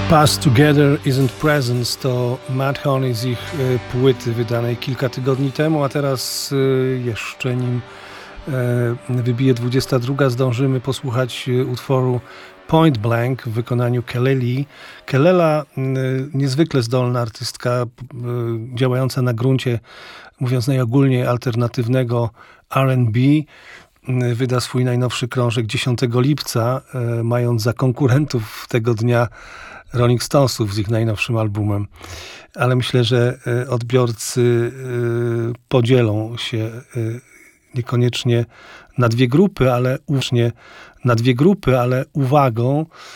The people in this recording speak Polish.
Past Together Isn't Presence to Mudhoney z ich płyty wydanej kilka tygodni temu, a teraz jeszcze nim wybije 22, zdążymy posłuchać utworu Point Blank w wykonaniu Keleli. Kelela, niezwykle zdolna artystka, działająca na gruncie, mówiąc najogólniej, alternatywnego R&B, wyda swój najnowszy krążek 10 lipca, mając za konkurentów tego dnia Rolling Stonesów z ich najnowszym albumem. Ale myślę, że odbiorcy podzielą się niekoniecznie na dwie grupy, ale uwagą